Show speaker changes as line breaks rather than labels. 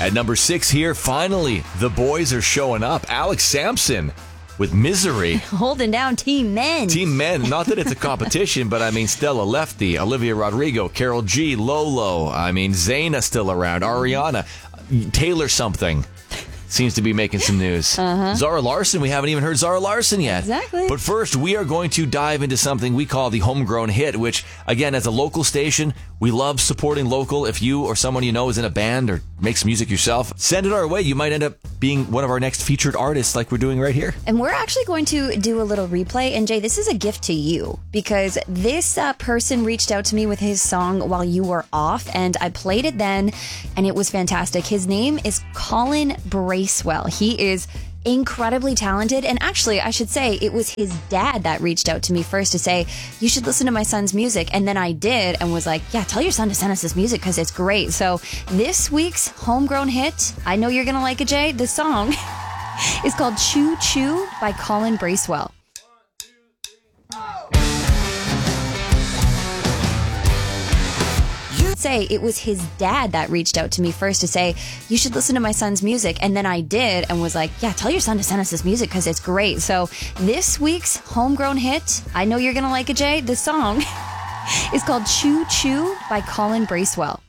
At number 6 here, finally, the boys are showing up. Alex Sampson with Misery.
Holding down Team Men.
Team Men, not that it's a competition, but I mean, Stella Lefty, Olivia Rodrigo, Carol G, Lolo, I mean, Zayn still around, Ariana, Taylor something seems to be making some news. Zara Larsson, we haven't even heard Zara Larsson yet.
Exactly.
But first, we are going to dive into something we call the Homegrown Hit, which, again, as a local station, we love supporting local. If you or someone you know is in a band or makes music yourself, send it our way. You might end up being one of our next featured artists like we're doing right here.
And we're actually going to do a little replay. And Jay, this is a gift to you because this person reached out to me with his song while you were off, and I played it then, and it was fantastic. His name is Colin Bracewell. He is incredibly talented, and actually I should say it was his dad that reached out to me first to say you should listen to my son's music, and then I did and was like, yeah, tell your son to send us this music because it's great. So this week's Homegrown Hit, I know you're gonna like it, Jay. The song is called Choo Choo by Colin Bracewell. Say it was his dad that reached out to me first to say you should listen to my son's music, and then I did and was like, yeah, tell your son to send us this music because it's great. So this week's Homegrown Hit, I know you're gonna like it, Jay. The song is called Choo Choo by Colin Bracewell.